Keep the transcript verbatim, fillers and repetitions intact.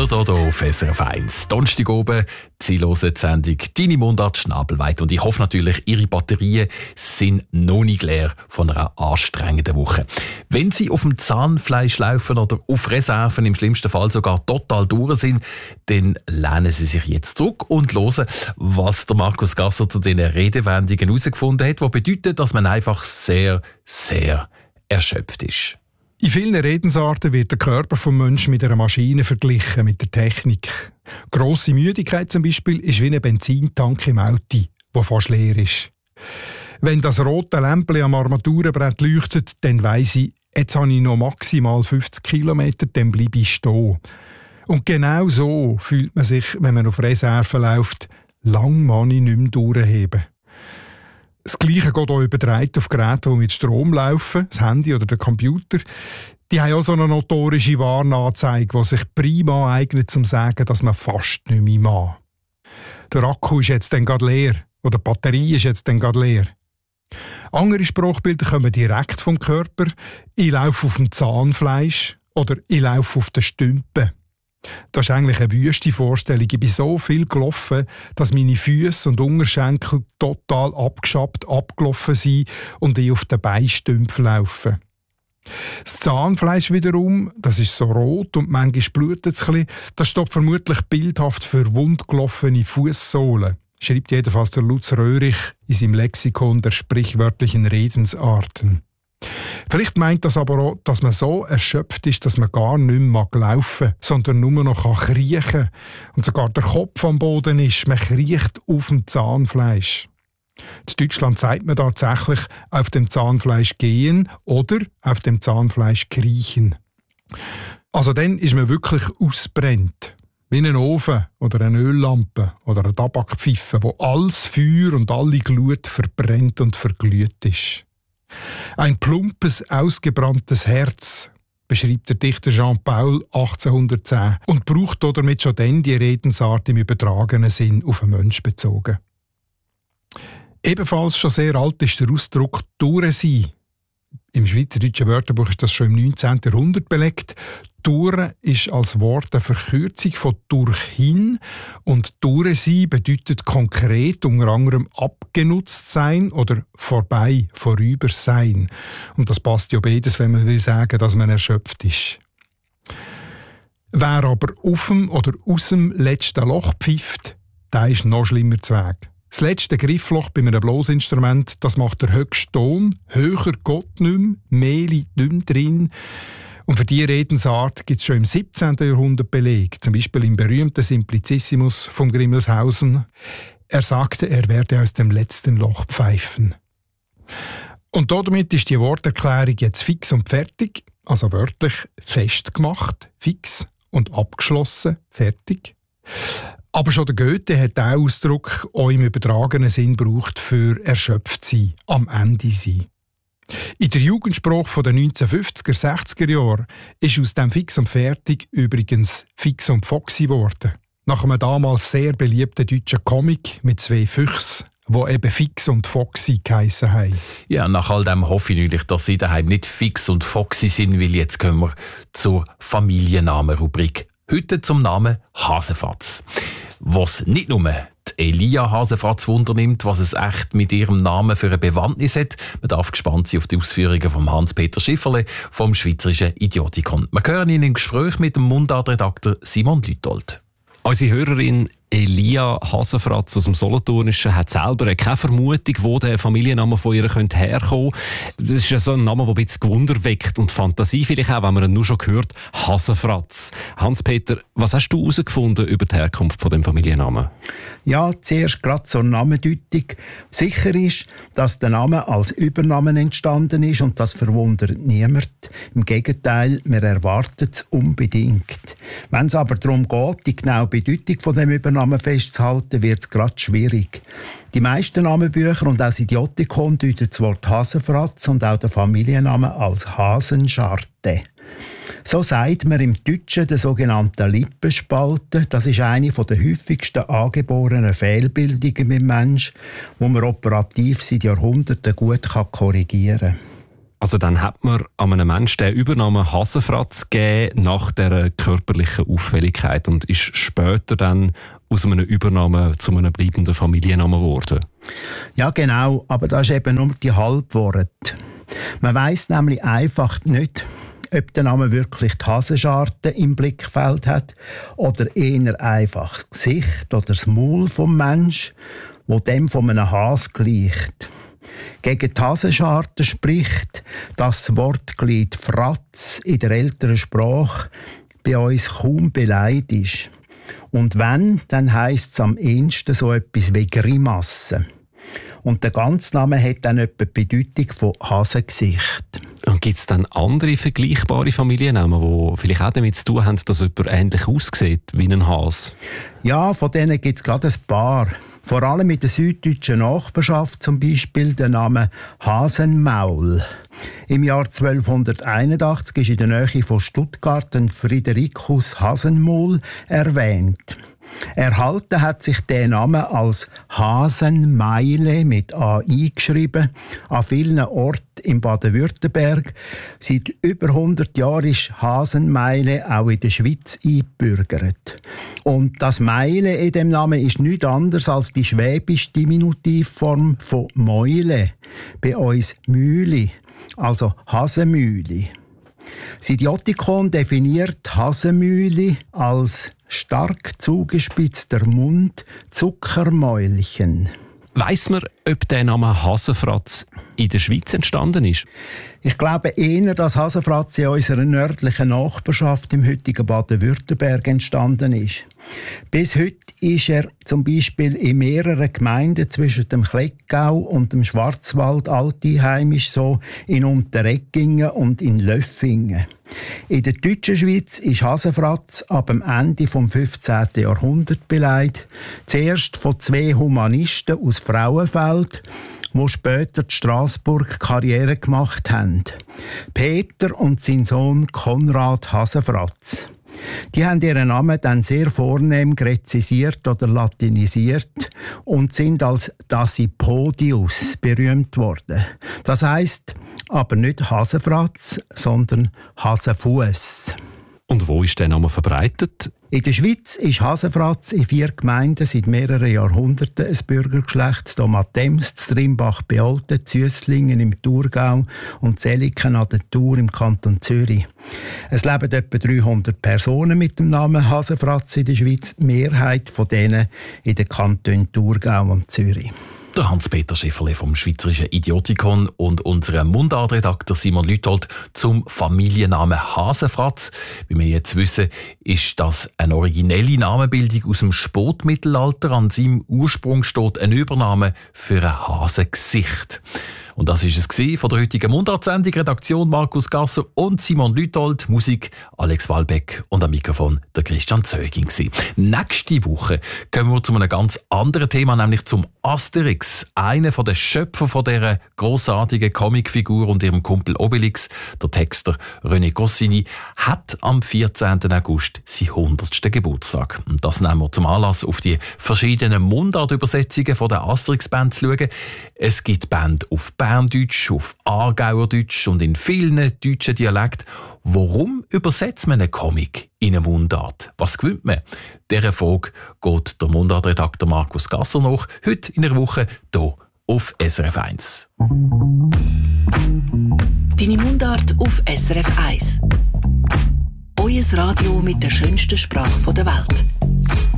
Oder hier, hier auf S R F eins. Donnerstag oben, Sie hören die Sendung «Deine Mundart schnabelweit». Und ich hoffe natürlich, Ihre Batterien sind noch nicht leer von einer anstrengenden Woche. Wenn Sie auf dem Zahnfleisch laufen oder auf Reserven, im schlimmsten Fall sogar total durch sind, dann lehnen Sie sich jetzt zurück und hören, was der Markus Gasser zu diesen Redewendungen herausgefunden hat, was bedeutet, dass man einfach sehr, sehr erschöpft ist. In vielen Redensarten wird der Körper des Menschen mit einer Maschine verglichen, mit der Technik. Grosse Müdigkeit zum Beispiel ist wie ein Benzintank im Auto, der fast leer ist. Wenn das rote Lämpchen am Armaturenbrett leuchtet, dann weiss ich, jetzt habe ich noch maximal fünfzig Kilometer, dann bleibe ich stehen. Und genau so fühlt man sich, wenn man auf Reserve läuft, lang kann ich nicht mehr durchheben. Das Gleiche geht auch übertragen auf Geräte, die mit Strom laufen, das Handy oder der Computer. Die haben auch so eine notorische Warnanzeige, die sich prima eignet, um zu sagen, dass man fast nicht mehr mag. Der Akku ist jetzt dann gerade leer oder die Batterie ist jetzt dann gerade leer. Andere Sprachbilder kommen direkt vom Körper. Ich laufe auf dem Zahnfleisch oder ich laufe auf den Stümpen. Das ist eigentlich eine wüste Vorstellung. Ich bin so viel gelaufen, dass meine Füße und Unterschenkel total abgeschappt, abgelaufen sind und ich auf den Beinstümpfen laufe. Das Zahnfleisch wiederum, das ist so rot und manchmal blutet es ein bisschen, das steht vermutlich bildhaft für wundgelaufene Fußsohlen, schreibt jedenfalls der Lutz Röhrich in seinem Lexikon der sprichwörtlichen Redensarten. Vielleicht meint das aber auch, dass man so erschöpft ist, dass man gar nicht mehr laufen mag, sondern nur noch kriechen kann. Und sogar der Kopf am Boden ist, man kriecht auf dem Zahnfleisch. In Deutschland sagt man tatsächlich auf dem Zahnfleisch gehen oder auf dem Zahnfleisch kriechen. Also dann ist man wirklich ausbrennt. Wie ein Ofen oder eine Öllampe oder eine Tabakpfeife, wo alles Feuer und alle Glut verbrennt und verglüht ist. Ein plumpes, ausgebranntes Herz, beschreibt der Dichter Jean Paul achtzehnhundertzehn und braucht damit schon dann die Redensart im übertragenen Sinn auf den Mensch bezogen. Ebenfalls schon sehr alt ist der Ausdruck «Durch sein». Im Schweizerdeutschen Wörterbuch ist das schon im neunzehnten Jahrhundert belegt. «Durch» ist als Wort eine Verkürzung von «durchhin» und «durch sein» bedeutet konkret unter anderem abgenutzt sein oder vorbei, vorüber sein. Und das passt ja beides, wenn man will sagen, dass man erschöpft ist. Wer aber auf dem oder aus dem letzten Loch pfeift, der ist noch schlimmer zu Weg. Das letzte Griffloch bei einem Blosinstrument, das macht der höchste Ton, höher geht nicht mehr, mehr liegt nicht mehr drin. Und für diese Redensart gibt es schon im siebzehnten Jahrhundert Beleg, zum Beispiel im berühmten Simplicissimus von Grimmelshausen. Er sagte, er werde aus dem letzten Loch pfeifen. Und damit ist die Worterklärung jetzt fix und fertig, also wörtlich festgemacht, fix und abgeschlossen, fertig. Aber schon der Goethe hat diesen Ausdruck auch im übertragenen Sinn gebraucht für erschöpft sein, am Ende sein. In der Jugendsprache der neunzehnhundertfünfziger, sechziger Jahre ist aus dem Fix und Fertig übrigens Fix und Foxy geworden. Nach einem damals sehr beliebten deutschen Comic mit zwei Füchsen, die eben Fix und Foxy geheissen haben. Ja, nach all dem hoffe ich natürlich, dass Sie daheim nicht Fix und Foxy sind, weil jetzt kommen wir zur Familiennamenrubrik. Heute zum Namen Hasenfatz. Was nicht nur die Elia Hasenfatz wundernimmt, was es echt mit ihrem Namen für eine Bewandtnis hat. Man darf gespannt sein auf die Ausführungen von Hans-Peter Schifferle vom Schweizerischen Idiotikon. Wir hören ihn im Gespräch mit dem Mundartredakteur Simon Lütold. Unsere Hörerin Elia Hasenfratz aus dem Solothurnischen hat selber keine Vermutung, wo der Familienname von ihr herkommen könnte. Das ist ja so ein Name, der ein bisschen Gewunder weckt und Fantasie vielleicht auch, wenn man ihn nur schon hört. Hasenfratz. Hans-Peter, was hast du herausgefunden über die Herkunft von dem Familiennamen? Ja, zuerst gerade zur Namendeutung. Sicher ist, dass der Name als Übername entstanden ist und das verwundert niemand. Im Gegenteil, wir erwarten es unbedingt. Wenn es aber darum geht, die genaue Bedeutung von dem Übernamen festzuhalten, wird es gerade schwierig. Die meisten Namenbücher und auch das Idiotikon deuten das Wort Hasenfratz und auch den Familiennamen als Hasenscharte. So sagt man im Deutschen den sogenannten Lippenspalte. Das ist eine der häufigsten angeborenen Fehlbildungen beim Menschen, die man operativ seit Jahrhunderten gut korrigieren kann. Also dann hat man an einem Menschen den Übernamen Hasenfratz gegeben nach dieser körperlichen Auffälligkeit und ist später dann aus einem Übernamen zu einem bleibenden Familiennamen geworden. Ja genau, aber das ist eben nur die Halbworte. Man weiss nämlich einfach nicht, ob der Name wirklich die Hasenscharte im Blickfeld hat oder eher einfach das Gesicht oder das Maul vom Mensch, wo dem von einem Has gleicht. Gegen die Hasenscharte spricht, dass das Wortglied Fratz in der älteren Sprache bei uns kaum beleidigt ist. Und wenn, dann heisst es am ehesten so etwas wie Grimasse. Und der ganze Name hat dann etwa die Bedeutung von Hasengesicht. Und gibt es dann andere vergleichbare Familiennamen, die vielleicht auch damit zu tun haben, dass jemand ähnlich aussieht wie ein Hase? Ja, von denen gibt es gerade ein paar. Vor allem in der süddeutschen Nachbarschaft zum Beispiel der Name Hasenmaul. Im Jahr zwölfhunderteinundachtzig ist in der Nähe von Stuttgart ein Fridericus Hasenmaul erwähnt. Erhalten hat sich der Name als Hasenmeile mit A eingeschrieben, an vielen Orten in Baden-Württemberg. Seit über hundert Jahren ist Hasenmeile auch in der Schweiz eingebürgert. Und das Meile in dem Namen ist nichts anderes als die schwäbische Diminutivform von Mäule, bei uns Mühle, also Hasenmühle. Das Idiotikon definiert Hasenmühle als stark zugespitzter Mund, Zuckermäulchen. Weiss man, ob der Name Hasenfratz in der Schweiz entstanden ist? Ich glaube eher, dass Hasenfratz in unserer nördlichen Nachbarschaft im heutigen Baden-Württemberg entstanden ist. Bis heute ist er zum Beispiel in mehreren Gemeinden zwischen dem Klettgau und dem Schwarzwald alteinheimisch, so in Unterreggingen und in Löffingen. In der deutschen Schweiz ist Hasenfratz ab dem Ende des fünfzehnten Jahrhunderts beleidigt. Zuerst von zwei Humanisten aus Frauenfeld, die später in Straßburg Karriere gemacht haben. Peter und sein Sohn Konrad Hasenfratz. Die haben ihren Namen dann sehr vornehm gräzisiert oder latinisiert und sind als Dasypodius berühmt worden. Das heisst aber nicht Hasenfratz, sondern Hasenfuss. Und wo ist der Name verbreitet? In der Schweiz ist Hasenfratz in vier Gemeinden seit mehreren Jahrhunderten ein Bürgergeschlecht: Domatems, Trimbach bei Olten, Züsslingen im Thurgau und Zeliken an der Thur im Kanton Zürich. Es leben etwa dreihundert Personen mit dem Namen Hasenfratz in der Schweiz, die Mehrheit von denen in den Kantonen Thurgau und Zürich. Der Hans-Peter Schifferle vom Schweizerischen Idiotikon und unser Mundartredakteur Simon Lüthold zum Familiennamen Hasenfratz. Wie wir jetzt wissen, ist das eine originelle Namenbildung aus dem Spätmittelalter. An seinem Ursprung steht ein Übername für ein Hasengesicht. Und das ist es von der heutigen Mundart-Sendung. Redaktion Markus Gasser und Simon Lüthold. Musik Alex Wallbeck und am Mikrofon der Christian Zöging. Nächste Woche kommen wir zu einem ganz anderen Thema, nämlich zum Asterix. Einer der Schöpfer von dieser grossartigen Comicfigur und ihrem Kumpel Obelix, der Texter René Goscinny, hat am vierzehnten August seinen hundertsten Geburtstag. Und das nehmen wir zum Anlass, auf die verschiedenen Mundart-Übersetzungen von der Asterix-Band zu schauen. Es gibt Band auf Berndeutsch, auf Aargauerdeutsch und in vielen deutschen Dialekten. Warum übersetzt man einen Comic in eine Mundart? Was gewinnt man? Dieser Frage geht der Mundartredakteur Markus Gasser nach, heute in einer Woche hier auf S R F eins. Deine Mundart auf S R F eins. Euer Radio mit der schönsten Sprache der Welt.